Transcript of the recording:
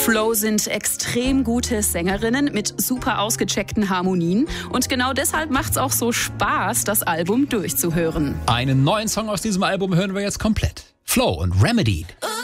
Flo sind extrem gute Sängerinnen mit super ausgecheckten Harmonien. Und genau deshalb macht's auch so Spaß, das Album durchzuhören. Einen neuen Song aus diesem Album hören wir jetzt komplett. Flo und Remedy.